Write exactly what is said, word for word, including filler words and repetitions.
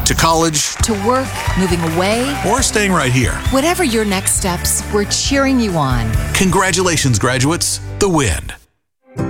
to college, to work, moving away, or staying right here. Whatever your next steps, we're cheering you on. Congratulations, graduates. The Wind.